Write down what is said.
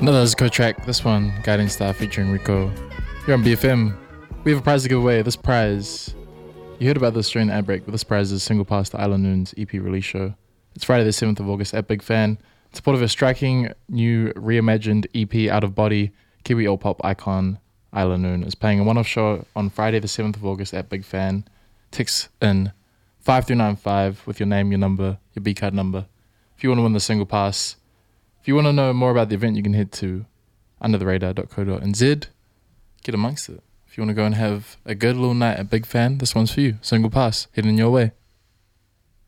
Another Zico track, this one, Guiding Star featuring Rico. You're on BFM. We have a prize to give away. This prize, you heard about this during the ad break, but this prize is Single Pass to Isla Noon's EP release show. It's Friday the 7th of August at Big Fan. In support of a striking new reimagined EP, Out of Body, Kiwi old pop icon Isla Noon is playing a one-off show on Friday the 7th of August at Big Fan. Text in 5395 with your name, your number, your B-card number. If you want to win the Single Pass. If you want to know more about the event, you can head to undertheradar.co.nz. Get amongst it. If you want to go and have a good little night at Big Fan, this one's for you. Single Pass, heading your way.